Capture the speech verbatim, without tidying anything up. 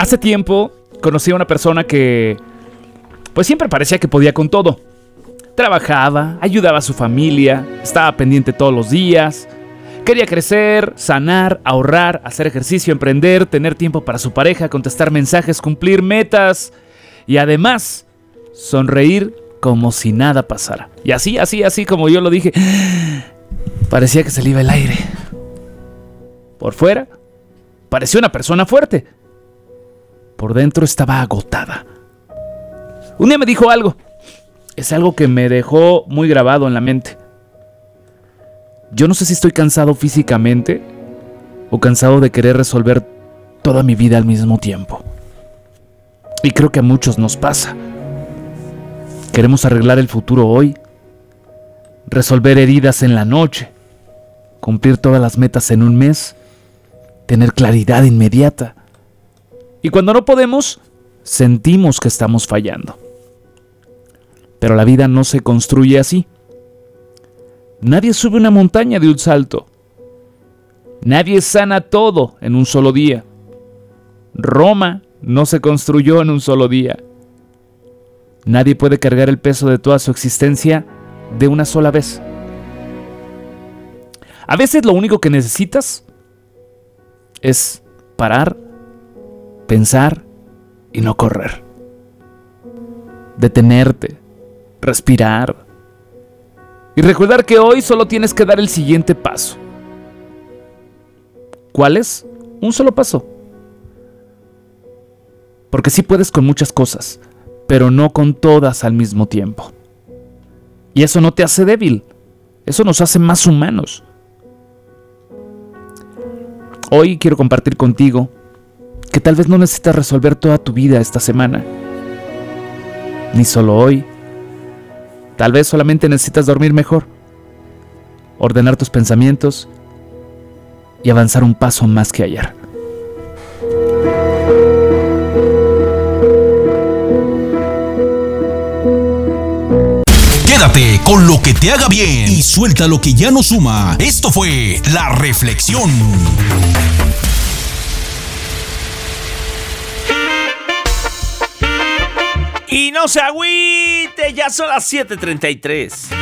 Hace tiempo conocí a una persona que pues siempre parecía que podía con todo. Trabajaba, ayudaba a su familia, estaba pendiente todos los días. Quería crecer, sanar, ahorrar, hacer ejercicio, emprender, tener tiempo para su pareja, contestar mensajes, cumplir metas y además sonreír como si nada pasara. Y así, así, así como yo lo dije, parecía que se le iba el aire. Por fuera, parecía una persona fuerte. Por dentro estaba agotada. Un día me dijo algo. Es algo que me dejó muy grabado en la mente. Yo no sé si estoy cansado físicamente o cansado de querer resolver toda mi vida al mismo tiempo. Y creo que a muchos nos pasa. Queremos arreglar el futuro hoy, resolver heridas en la noche, cumplir todas las metas en un mes, tener claridad inmediata. Y cuando no podemos, sentimos que estamos fallando. Pero la vida no se construye así. Nadie sube una montaña de un salto. Nadie sana todo en un solo día. Roma no se construyó en un solo día. Nadie puede cargar el peso de toda su existencia de una sola vez. A veces lo único que necesitas es parar, pensar y no correr. Detenerte, respirar y recordar que hoy solo tienes que dar el siguiente paso. ¿Cuál es? Un solo paso. Porque sí puedes con muchas cosas, pero no con todas al mismo tiempo. Y eso no te hace débil, eso nos hace más humanos. Hoy quiero compartir contigo que tal vez no necesitas resolver toda tu vida esta semana, ni solo hoy. Tal vez solamente necesitas dormir mejor, ordenar tus pensamientos y avanzar un paso más que ayer. Quédate con lo que te haga bien y suelta lo que ya no suma. Esto fue La Reflexión. Y no se agüite, ya son las siete treinta y tres.